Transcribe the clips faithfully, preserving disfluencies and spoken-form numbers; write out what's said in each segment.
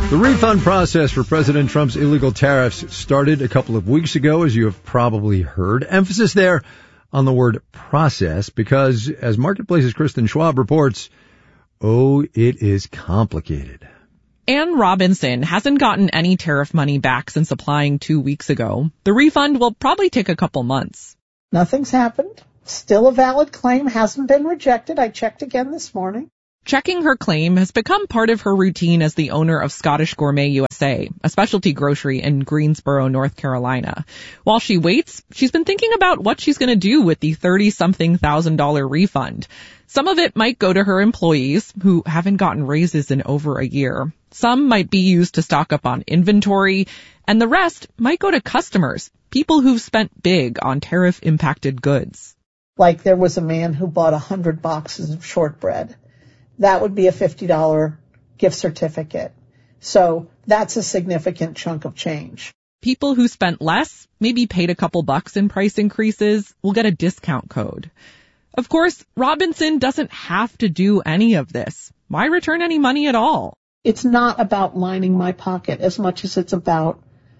The refund process for President Trump's illegal tariffs started a couple of weeks ago, as you have probably heard. Emphasis there on the word process because, as Marketplace's Kristen Schwab reports, oh, it is complicated. Ann Robinson hasn't gotten any tariff money back since applying two weeks ago. The refund will probably take a couple months. Nothing's happened. Still a valid claim, hasn't been rejected. I checked again this morning. Checking her claim has become part of her routine as the owner of Scottish Gourmet U S A, a specialty grocery in Greensboro, North Carolina. While she waits, she's been thinking about what she's going to do with the thirty-something thousand dollar refund. Some of it might go to her employees, who haven't gotten raises in over a year. Some might be used to stock up on inventory, and the rest might go to customers, people who've spent big on tariff-impacted goods. Like there was a man who bought one hundred boxes of shortbread. That would be a fifty dollar gift certificate. So that's a significant chunk of change. People who spent less, maybe paid a couple bucks in price increases, will get a discount code. Of course, Robinson doesn't have to do any of this. Why return any money at all? It's not about lining my pocket as much as it's about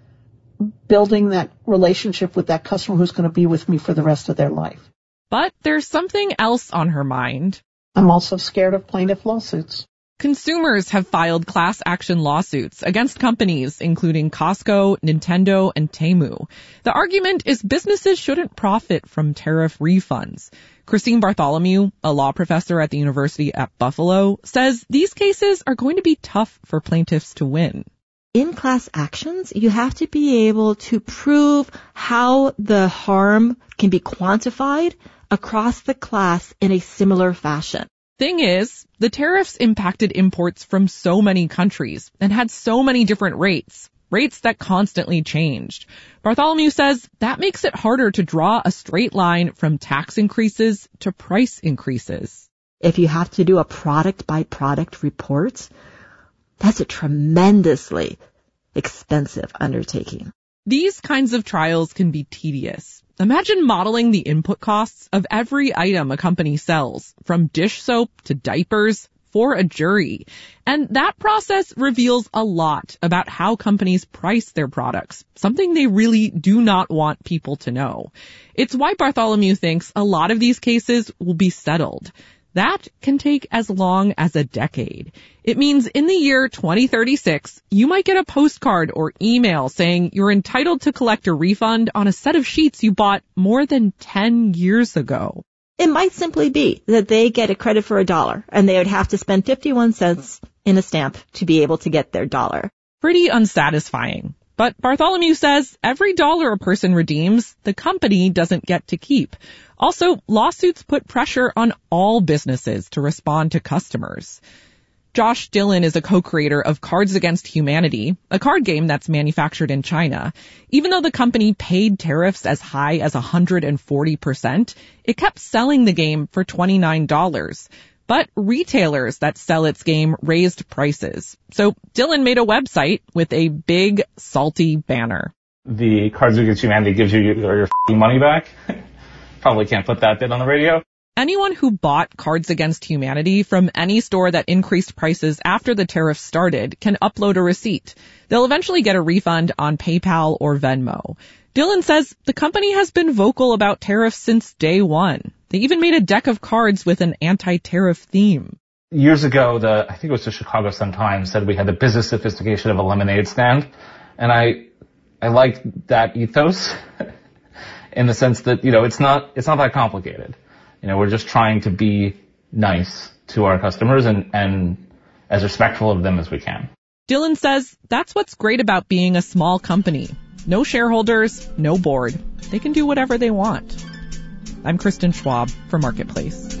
building that relationship with that customer who's going to be with me for the rest of their life. But there's something else on her mind. I'm also scared of plaintiff lawsuits. Consumers have filed class action lawsuits against companies including Costco, Nintendo, and Temu. The argument is businesses shouldn't profit from tariff refunds. Christine Bartholomew, a law professor at the University at Buffalo, says these cases are going to be tough for plaintiffs to win. In class actions, you have to be able to prove how the harm can be quantified across the class in a similar fashion. Thing is, the tariffs impacted imports from so many countries and had so many different rates, rates that constantly changed. Bartholomew says that makes it harder to draw a straight line from tax increases to price increases. If you have to do a product-by-product report, that's a tremendously expensive undertaking. These kinds of trials can be tedious. Imagine modeling the input costs of every item a company sells, from dish soap to diapers, for a jury. And that process reveals a lot about how companies price their products, something they really do not want people to know. It's why Bartholomew thinks a lot of these cases will be settled. That can take as long as a decade. It means in the year twenty thirty-six, you might get a postcard or email saying you're entitled to collect a refund on a set of sheets you bought more than ten years ago. It might simply be that they get a credit for a dollar and they would have to spend fifty-one cents in a stamp to be able to get their dollar. Pretty unsatisfying. But Bartholomew says every dollar a person redeems, the company doesn't get to keep. Also, lawsuits put pressure on all businesses to respond to customers. Josh Dillon is a co-creator of Cards Against Humanity, a card game that's manufactured in China. Even though the company paid tariffs as high as one hundred forty percent, it kept selling the game for twenty-nine dollars. But retailers that sell its game raised prices. So Dillon made a website with a big, salty banner. The Cards Against Humanity gives you your, your f***ing money back. Probably can't put that bit on the radio. Anyone who bought Cards Against Humanity from any store that increased prices after the tariff started can upload a receipt. They'll eventually get a refund on PayPal or Venmo. Dillon says the company has been vocal about tariffs since day one. They even made a deck of cards with an anti-tariff theme. Years ago, the I think it was the Chicago Sun-Times said we had the business sophistication of a lemonade stand. And I I liked that ethos in the sense that, you know, it's not it's not that complicated. You know, we're just trying to be nice to our customers and, and as respectful of them as we can. Dillon says that's what's great about being a small company. No shareholders, no board. They can do whatever they want. I'm Kristen Schwab for Marketplace.